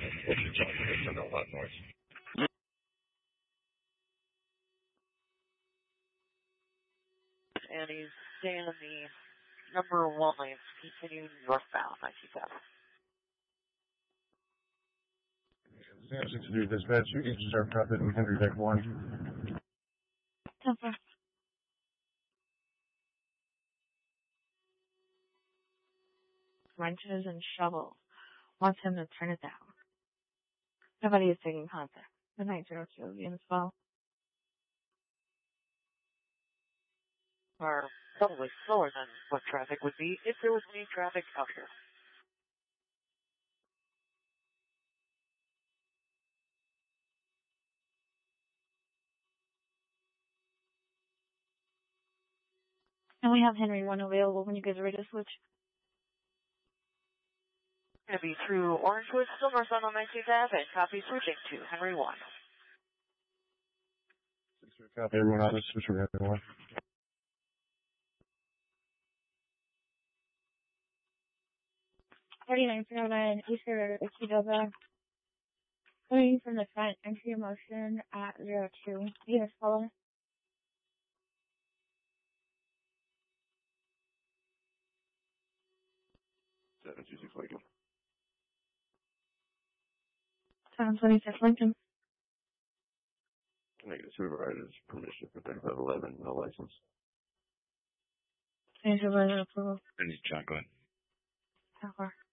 What's your talk? It's a lot of noise. And he's staying in the number 1 lane, continuing northbound 97. Sam 62 dispatch, you can start profit in Henry Deck 1. Temper. Wrenches and shovels. Wants him to turn it down. Nobody is taking contact. The 902 units well. Are probably slower than what traffic would be if there was any traffic out here. And we have Henry 1 available when you guys are ready to switch. Going to be through Orangewood, still northbound on 19th Ave, and copy switching to Henry 1. Copy, everyone on this switch for Henry 1. East River, Qdoba. Coming from the front, entry motion at 02. Units follow. Lincoln. 726 Lincoln. Negative supervisor's permission for 3511, no license. Supervisor approval. I need John, go ahead. How far?